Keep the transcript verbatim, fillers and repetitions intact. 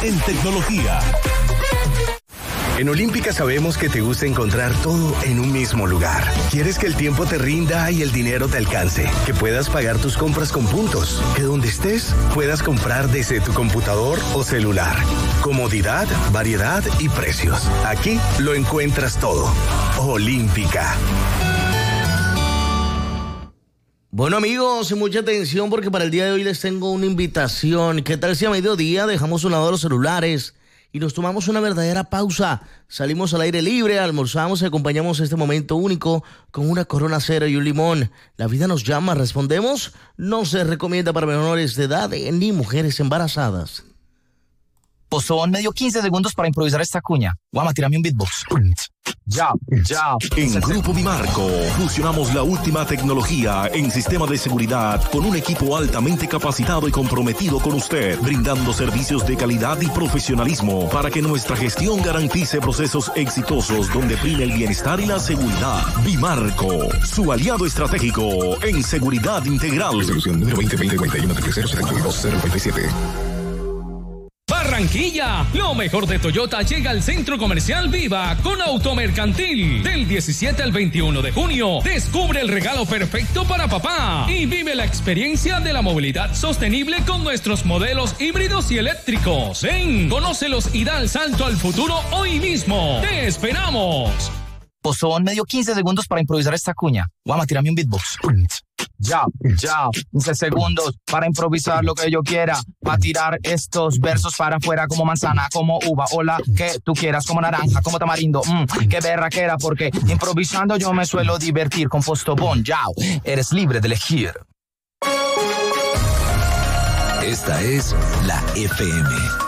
en tecnología. En Olímpica sabemos que te gusta encontrar todo en un mismo lugar. Quieres que el tiempo te rinda y el dinero te alcance, que puedas pagar tus compras con puntos, que donde estés puedas comprar desde tu computador o celular. Comodidad, variedad y precios. Aquí lo encuentras todo. Olímpica. Bueno, amigos, mucha atención porque para el día de hoy les tengo una invitación. ¿Qué tal si a mediodía dejamos a un lado los celulares y nos tomamos una verdadera pausa? Salimos al aire libre, almorzamos y acompañamos este momento único con una Corona Cero y un limón. La vida nos llama, respondemos. No se recomienda para menores de edad ni mujeres embarazadas. Pozón, me dio quince segundos para improvisar esta cuña. Guama, tírame un beatbox. Ya, ya. En Grupo Bimarco fusionamos la última tecnología en sistema de seguridad con un equipo altamente capacitado y comprometido con usted, brindando servicios de calidad y profesionalismo para que nuestra gestión garantice procesos exitosos donde prime el bienestar y la seguridad. Bimarco, su aliado estratégico en seguridad integral. Resolución número veinte veinte cincuenta y uno cero setenta y dos cero noventa y siete. Barranquilla, lo mejor de Toyota llega al Centro Comercial Viva con Automercantil. Del diecisiete al veintiuno de junio, descubre el regalo perfecto para papá y vive la experiencia de la movilidad sostenible con nuestros modelos híbridos y eléctricos. Ven, conócelos y da el salto al futuro hoy mismo. ¡Te esperamos! Pozón, me dio quince segundos para improvisar esta cuña. Guama, tírame un beatbox. Ya, ya, quince segundos para improvisar lo que yo quiera, para tirar estos versos para afuera como manzana, como uva, o la que tú quieras, como naranja, como tamarindo, mmm, qué berraquera, porque improvisando yo me suelo divertir con Postobón, ya, eres libre de elegir. Esta es la F M.